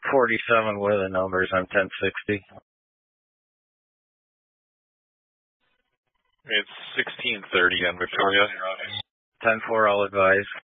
47 with the numbers on 1060. It's 1630 on Victoria. 10-4, I'll advise.